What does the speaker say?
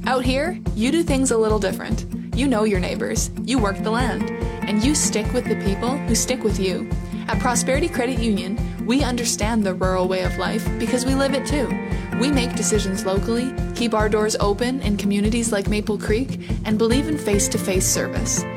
Out here, you do things a little different. You know your neighbors, you work the land, and you stick with the people who stick with you. At Prosperity Credit Union, we understand the rural way of life because we live it too. We make decisions locally, keep our doors open in communities like Maple Creek, and believe in face-to-face service.